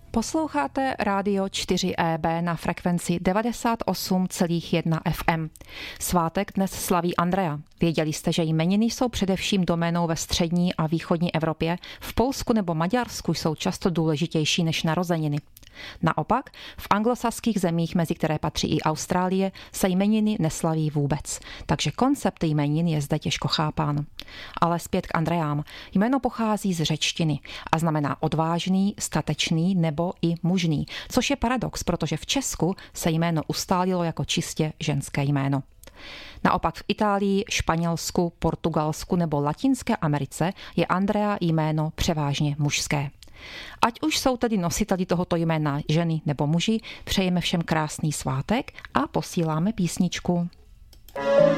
Posloucháte rádio 4EB na frekvenci 98,1 FM. Svátek dnes slaví Andrea. Věděli jste, že jmeniny jsou především doménou ve střední a východní Evropě, v Polsku nebo Maďarsku jsou často důležitější než narozeniny. Naopak, v anglosaských zemích, mezi které patří i Austrálie, se jmeniny neslaví vůbec, takže koncept jmenin je zde těžko chápán. Ale zpět k Andreám. Jméno pochází z řečtiny a znamená odvážný, statečný nebo i mužný, což je paradox, protože v Česku se jméno ustálilo jako čistě ženské jméno. Naopak v Itálii, Španělsku, Portugalsku nebo Latinské Americe je Andrea jméno převážně mužské. Ať už jsou tedy nositeli tohoto jména ženy nebo muži, přejeme všem krásný svátek a posíláme písničku.